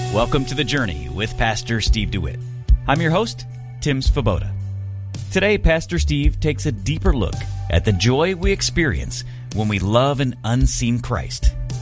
Welcome to The Journey with Pastor Steve DeWitt. I'm your host, Tim Svoboda. Today, Pastor Steve takes a deeper look at the joy we experience when we love an unseen Christ.